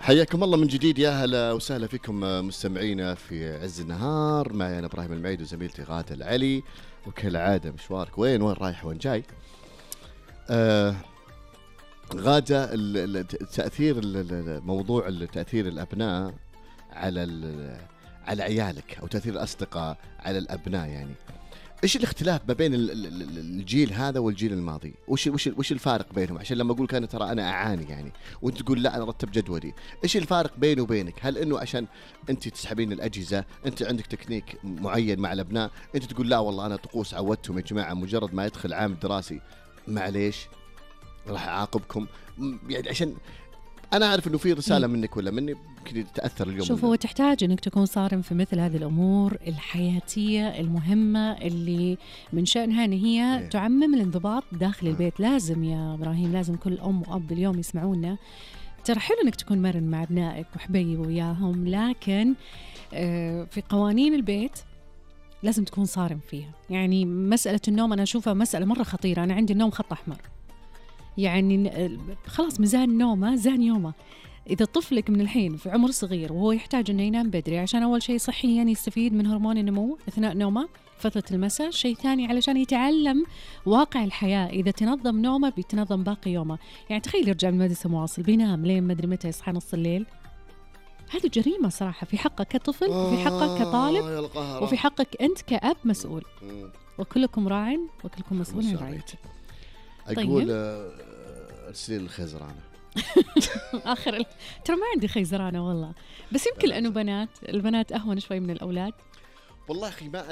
حياكم الله من جديد، يا هلا وسهلا فيكم مستمعينا في عز النهار. معي أنا إبراهيم المعيد وزميلتي غادة العلي. وكالعادة مشوارك وين رايح وين جاي؟ غادة، تأثير موضوع تأثير الأبناء على عيالك، أو تأثير الأصدقاء على الأبناء، يعني إيش الاختلاف ما بين الجيل هذا والجيل الماضي؟ وش الفارق بينهم؟ عشان لما أقول كان ترى أنا أعاني يعني، وأنت تقول لا أنا رتب جدولي، إيش الفارق بيني وبينك؟ هل إنه عشان أنت تسحبين الأجهزة، أنت عندك تكنيك معين مع الأبناء، أنت تقول لا والله أنا طقوس عودتهم يا جماعة، مجرد ما يدخل عام دراسي معليش راح أعاقبكم، يعني عشان أنا أعرف إنه في رسالة منك ولا مني يمكن تأثر اليوم. شوف، هو تحتاج إنك تكون صارم في مثل هذه الأمور الحياتية المهمة اللي من شأنها إن هي تعمم الانضباط داخل البيت. لازم يا إبراهيم، لازم كل أم وأب اليوم يسمعونا. ترى حلو إنك تكون مرن مع أبنائك وحبيب وياهم، لكن في قوانين البيت لازم تكون صارم فيها. يعني مسألة النوم أنا أشوفها مسألة مرة خطيرة. أنا عندي النوم خط أحمر، يعني خلاص ميزان نومه زان يومه. إذا طفلك من الحين في عمر صغير وهو يحتاج أنه ينام بدري عشان أول شيء صحيا يستفيد من هرمون النمو أثناء نومه فترة المساء، شيء ثاني علشان يتعلم واقع الحياة. إذا تنظم نومه بيتنظم باقي يومه. يعني تخيل يرجع من المدرسة مواصل بينام لين ما أدري متى يصحى نص الليل. هذه جريمة صراحة في حقك كطفل، وفي حقك كطالب، وفي حقك أنت كأب مسؤول. وكلكم راع وكلكم مسؤول عن رعيته. أقول أرسل الخزرانة آخر ترى ما عندي خيزرانة والله، بس يمكن لأنه البنات أهون شوي من الأولاد. والله أخي ما